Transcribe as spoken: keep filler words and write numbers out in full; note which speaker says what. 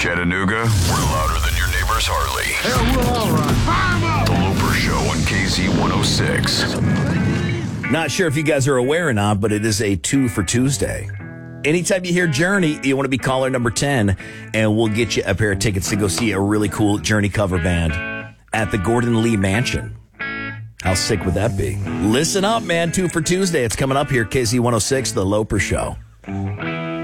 Speaker 1: Chattanooga, we're louder than your neighbor's Harley.
Speaker 2: Hell, we're all right. Fire 'em up!
Speaker 1: The Loper Show on K Z one oh six.
Speaker 3: Not sure if you guys are aware or not, but it is a two for Tuesday. Anytime you hear Journey, you want to be caller number ten, and we'll get you a pair of tickets to go see a really cool Journey cover band at the Gordon Lee Mansion. How sick would that be? Listen up, man. Two for Tuesday. It's coming up here, K Z one oh six, The Loper Show.